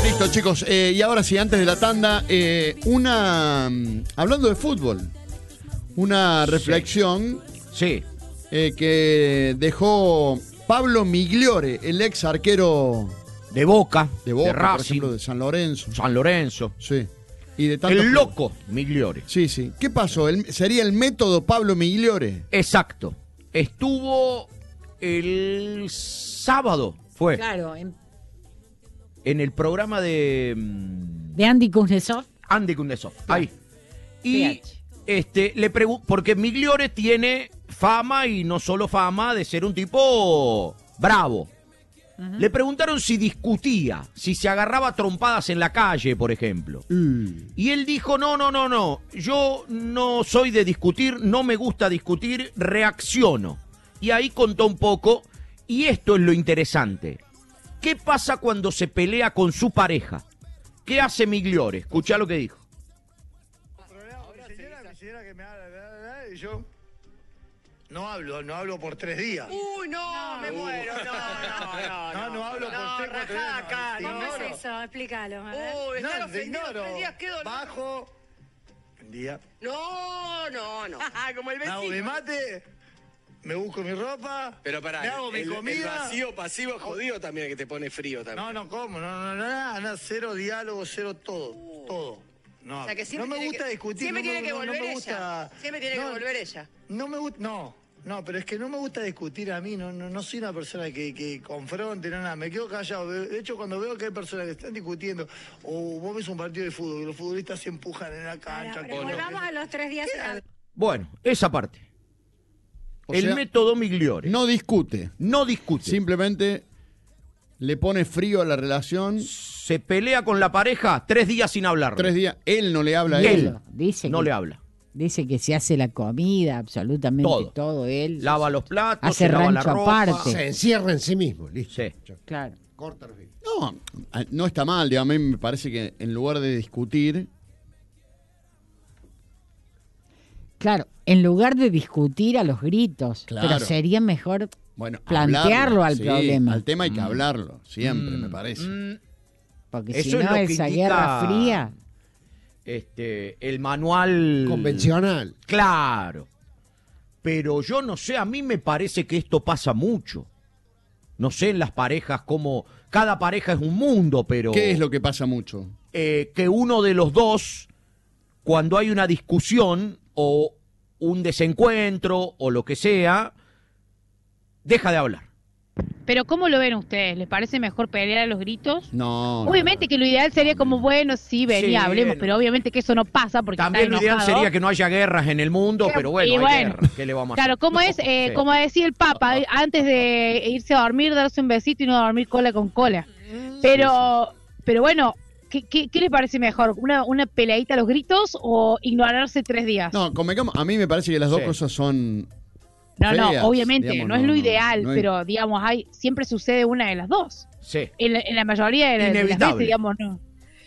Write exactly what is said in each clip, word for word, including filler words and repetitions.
Listo, chicos. Eh, y ahora sí, antes de la tanda, eh, una. Hablando de fútbol, una reflexión Sí. eh, que dejó Pablo Migliore, el ex arquero De Boca, de Boca, de por Racing, ejemplo, de San Lorenzo. San Lorenzo. Sí. Y de tantos El clubes. loco Migliore. Sí, sí. ¿Qué pasó? El- ¿Sería el método Pablo Migliore? Exacto. Estuvo el sábado, fue, Claro, en- en el programa de mm, de Andy Kuznetsov. Andy Kuznetsov. Ahí. Y P H. este le pregunto, porque Migliore tiene fama, y no solo fama, de ser un tipo bravo. Le preguntaron si discutía, si se agarraba a trompadas en la calle, por ejemplo. Y él dijo, no, no, no, no, yo no soy de discutir, no me gusta discutir, reacciono. Y ahí contó un poco, y esto es lo interesante. ¿Qué pasa cuando se pelea con su pareja? ¿Qué hace Migliore? Escuchá lo que dijo. Ahora señora, quisiera que me habla, bla, bla, bla, y yo no hablo, no hablo por tres días. Uy, no, me muero. No, no, no. No, no hablo por no, tres, cuatro rajada días. acá. Te ¿Cómo ignoro. es eso? Explícalo. A ver. Uy, No, estar te ofendido ignoro. tres días, qué dolor. Bajo, un día, No, no, no. Como el me hago mi vecino. mate, me busco mi ropa, Pero pará, me hago mi el, el comida. vacío pasivo es jodido también, que te pone frío también. No, no, ¿cómo? No, no, no, nada, nada, cero diálogo, cero todo, todo. No, O sea, que siempre no me tiene gusta que- discutir. Siempre no tiene me- que no- no volver me ella. gusta- Siempre tiene no, que volver ella. No me gusta, no, no, pero es que no me gusta discutir a mí, no, no, no soy una persona que, que confronte, no nada, me quedo callado. De hecho, cuando veo que hay personas que están discutiendo, o vos ves un partido de fútbol, y los futbolistas se empujan en la cancha. Pero con- volvamos a los tres días. Bueno, esa parte. O el sea, método Migliore. No, No discute. discute. Simplemente le pone frío a la relación. Se pelea con la pareja tres días sin hablar. Tres días. Él no le habla a Y él. él. Dice No que, le habla. Dice que se hace la comida, absolutamente Todo. todo, él. Lava los platos, Hace se lava la rancho ropa. aparte. Se encierra en sí mismo, listo. Sí. Claro. Corta el filo. No, no está mal. Digamos, a mí me parece que en lugar de discutir, Claro, en lugar de discutir a los gritos, Claro. pero sería mejor bueno, plantearlo hablarlo, al sí, problema. Al tema hay que hablarlo, siempre, Mm, me parece. mm, Porque Eso si es no, lo que esa indica- guerra fría. este, el manual Convencional. Claro. Pero yo no sé, a mí me parece que esto pasa mucho. No sé en las parejas cómo... Cada pareja es un mundo, pero... ¿Qué es lo que pasa mucho? eh, que uno de los dos, cuando hay una discusión o un desencuentro o lo que sea, deja de hablar. Pero ¿cómo lo ven ustedes? ¿Les parece mejor pelear a los gritos? No. Obviamente que lo ideal sería como, bueno, sí, vení, Sí, hablemos, bueno. pero obviamente que eso no pasa porque También está lo ideal enojado. sería que no haya guerras en el mundo, Que- pero bueno, y hay bueno, guerras. ¿Qué le vamos a Claro, hacer? como es, eh, Sí. como decía el Papa, antes de irse a dormir, darse un besito y no dormir cola con cola. Pero, pero bueno, ¿qué, qué, qué les parece mejor? ¿Una, ¿Una peleadita a los gritos o ignorarse tres días? No, convengamos, a mí me parece que las dos Sí. cosas son no, no, feas, obviamente, digamos, no es lo no, ideal, no es- pero digamos, hay siempre sucede una de las dos. Sí. En la, en la mayoría de, la- de las Inevitable. veces, digamos, no.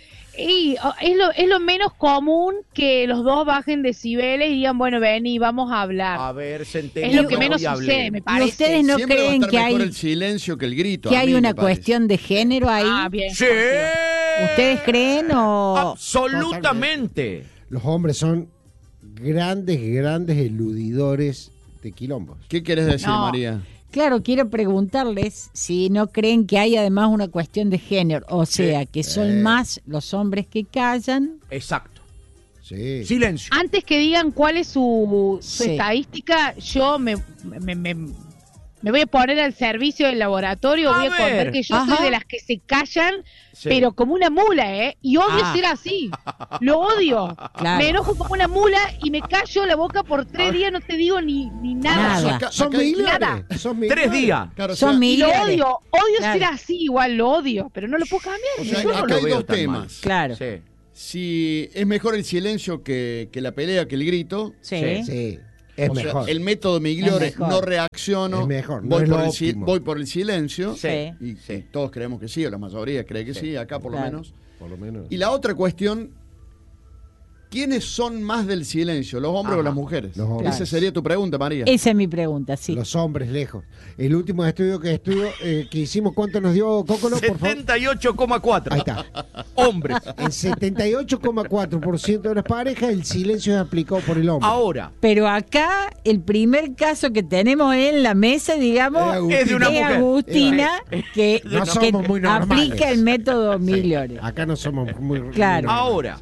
Y oh, es lo, es lo menos común que los dos bajen decibeles y digan, bueno, ven y vamos a hablar. A ver, es sentémonos lo que menos y hablemos. sucede, me ¿Y parece. ustedes no Siempre va a creen estar que mejor hay, el silencio que el grito. que a hay mí una me parece. cuestión de género ahí? Ah, bien. ¡Sí! ¿Ustedes creen o...? Absolutamente. Los hombres son grandes, grandes eludidores de quilombos. ¿Qué querés decir, No. María? Claro, quiero preguntarles si no creen que hay además una cuestión de género, o sea, que son Sí. más los hombres que callan. Exacto. Sí. Silencio. Antes que digan cuál es su, su Sí. estadística, yo me, me, me, me voy a poner al servicio del laboratorio, A voy a ver. contar que yo Ajá. soy de las que se callan, Sí. pero como una mula, ¿eh? Y odio Ah. ser así, lo odio. Claro. Me enojo como una mula y me callo la boca por tres días, no te digo ni, ni nada. Nada. Acá- Son acá hay- millones. nada. Son Tres millones. días. Claro, o Son sea, mil- Y lo Millares. odio, odio Claro. ser así, igual lo odio, pero no lo puedo cambiar. O sea, Yo no acá lo hay veo dos tan temas. mal. Claro. Sí. Si es mejor el silencio que, que la pelea, que el grito. Sí. Sí. Sí, es O sea, mejor. el método Migliore, Es mejor. no reacciono, Es mejor, no voy, es por lo el, si- óptimo. voy por el silencio. Sí. Y Sí. todos creemos que sí, o la mayoría cree que sí, acá por Claro. lo menos. Por lo menos. Y la otra cuestión, ¿quiénes son más del silencio, los hombres Ajá. o las mujeres? Los hombres. Esa sería tu pregunta, María. Esa es mi pregunta, sí. Los hombres lejos. El último estudio que estudio eh, que hicimos, ¿cuánto nos dio Cócolo, por favor? setenta y ocho coma cuatro. Ahí está. Hombres. En setenta y ocho coma cuatro por ciento de las parejas el silencio es aplicado por el hombre. Ahora, Pero acá el primer caso que tenemos en la mesa, digamos, Es es de una es mujer. Agustina, que, No que somos muy normales. aplica el método Migliore. Acá no somos muy... Claro. muy- ahora,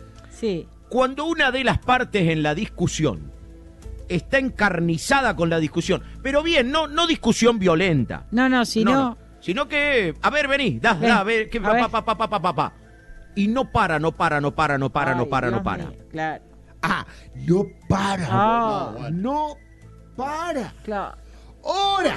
Sí. cuando una de las partes en la discusión está encarnizada con la discusión, pero bien, no, no discusión violenta. No, no, si no, Sino que, a ver, vení, da, Ven, da, a ver, que, a pa, ver. pa, pa, pa, pa, pa, pa. Y no para, no para, no para, no para, no Ay, para, no Dios para. mío, claro. Ah, no para. Ah. No para. Claro. Horas.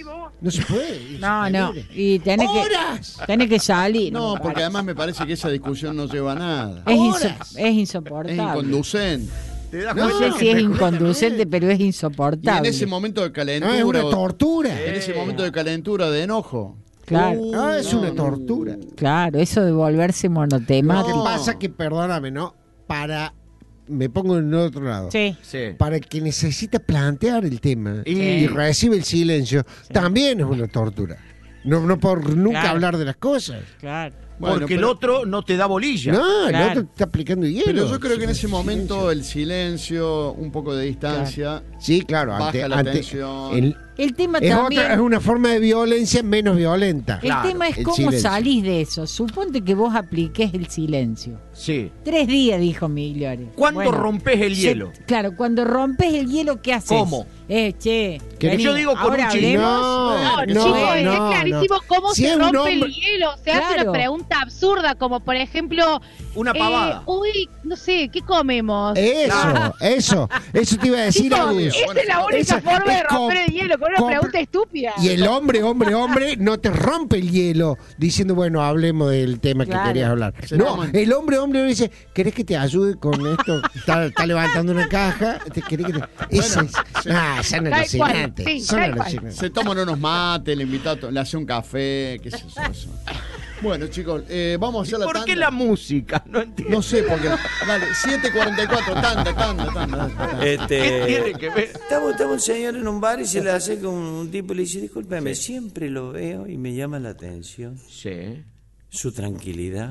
No se puede. No, no. Y tenés que, Horas. tenés que salir. No, me porque parece. además me parece que esa discusión no lleva a nada. es, inso- horas. es insoportable. Es inconducente. ¿Te das No cuenta? sé si es me cuesta inconducente, ver. pero es Y en insoportable. ese momento de No, calentura. es una o- tortura. En ese momento de calentura, de enojo. Claro, No, es no, una no. tortura. claro, eso de volverse Lo que monotemático. pasa que, perdóname, ¿no? Para... Me pongo en el otro lado. Sí. Sí. Para el que necesita plantear el tema Y- y, recibe el silencio, también es una tortura. No, no por nunca Claro. hablar de las cosas. Claro. Bueno, Porque el pero- otro no te da bolilla. No, el Claro. otro está aplicando hielo. Pero yo creo que en ese Silencio. momento el silencio, un poco de distancia, Sí, claro. baja ante- la ante- tensión. el- El tema es, también. otra, es una forma de violencia menos violenta. El Claro, tema es el cómo silencio. salís de eso. Suponte que vos apliques el silencio. Sí. Tres días, dijo Migliore. ¿Cuándo Bueno, rompes el se- hielo? Claro, cuando rompes el hielo, ¿qué haces? ¿Cómo? Eh, che. Que vení, yo digo con ahora un chiste. hablemos. No, No, no, chicos, no, está no. clarísimo cómo Si se es un rompe hombre- el hielo. Se hace Claro. una pregunta absurda, como por ejemplo, Una eh, pavada. uy, no sé, ¿qué comemos? Eso, Claro. eso. Eso te iba a decir, Chicos, Agus. esa es la única Esa- forma de es romper com- el hielo, con una compr- pregunta estúpida. Y el hombre, hombre, hombre, no te rompe el hielo diciendo, bueno, hablemos del tema Claro. que querías hablar. Se No, toman- el hombre, hombre, dice, ¿querés que te ayude con esto? Está, está levantando una caja. ¿Te querés que te... Ese es... Ah, son Tal alucinantes. cual, sí, son tal cual. alucinantes. Se toman unos mates, le invita a to- le hace un café, qué sé yo. Eso. Bueno, chicos, eh, vamos a hacer la ¿Por tanda. qué la música? No entiendo. No sé, porque. Dale, siete cuarenta y cuatro, tanda, tanda, tanda. tanda. ¿Qué Este, tiene que ver? estaba, estaba un señor en un bar y se le acerca un, un tipo y le dice, discúlpeme, siempre lo veo y me llama la atención Sí. su tranquilidad,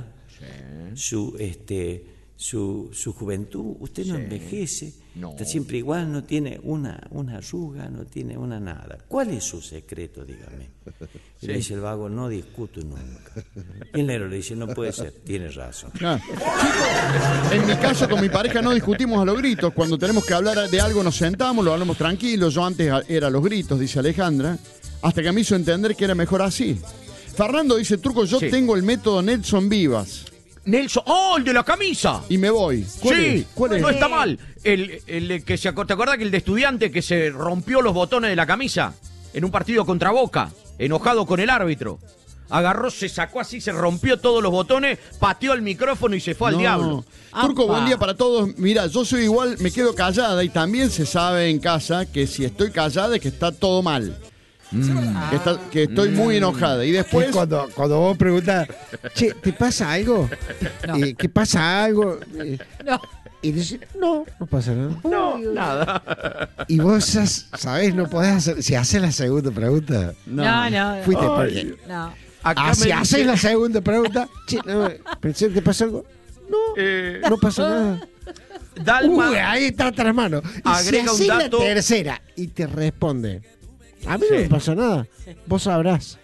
su este su, su juventud. Usted no envejece, No. está siempre igual, no tiene una, una arruga, no tiene una nada. ¿Cuál es su secreto, dígame? Y le dice el vago, no discuto nunca. Y el negro le dice, no puede ser, tiene razón. Ah. Chicos, en mi caso con mi pareja no discutimos a los gritos. Cuando tenemos que hablar de algo nos sentamos, lo hablamos tranquilos. Yo antes era a los gritos, dice Alejandra, hasta que me hizo entender que era mejor así. Fernando dice, Turco, yo Sí. tengo el método Nelson Vivas. Nelson. ¡Oh, el de la camisa! Y me voy. ¿Cuál Sí, es? ¿Cuál es? no está mal. El, el que se, aco- ¿te acuerdas que el de estudiante que se rompió los botones de la camisa en un partido contra Boca, enojado con el árbitro? Agarró, se sacó así, se rompió todos los botones, pateó el micrófono y se fue al No. diablo. Turco, Apa. buen día para todos. Mira, yo soy igual, me quedo callada y también se sabe en casa que si estoy callada es que está todo mal. Que, está- que estoy muy enojada. Y Pues después. cuando, cuando vos preguntas, che, ¿te pasa algo? No. Eh, ¿Qué pasa algo? Eh, No. Y dice, no, no pasa nada. No, nada. Y vos ya sabés, no podés hacer. Si haces la segunda pregunta, No, no. fuiste Ay, porque. No. Acá Ah, me si dice- haces la segunda pregunta, che, no, pensé, ¿te pasa algo? No, eh, no pasa nada. Dalma, Uy, ahí está tras manos. Y si agrega un haces dato- la tercera y te responde, a mí Sí. no me pasa nada, vos sabrás.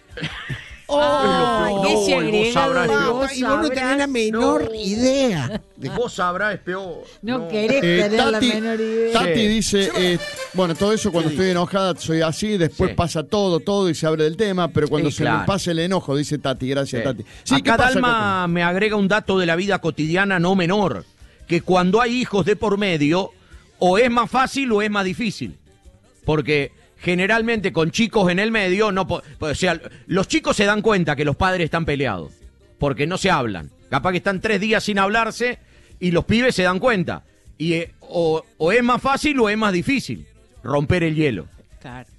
Ay, no, ese vos agregado sabrás, de no. vos Y vos no tenés sabrás. la menor No. idea. de- vos sabrás, es peor. No querés Eh, tener la Tati, menor idea. Tati Sí. dice, eh, bueno, todo eso cuando estoy enojada soy así, después Sí. pasa todo, todo y se abre del tema, pero cuando Sí, se me claro. pasa el enojo, dice Tati, gracias Sí. Tati. Sí, ¿qué Acá pasa, Dalma me agrega un dato de la vida cotidiana no menor, que cuando hay hijos de por medio, o es más fácil o es más difícil. Porque generalmente con chicos en el medio, no po- o sea, los chicos se dan cuenta que los padres están peleados, porque no se hablan. Capaz que están tres días sin hablarse y los pibes se dan cuenta. Y eh, o, o es más fácil o es más difícil romper el hielo. Claro.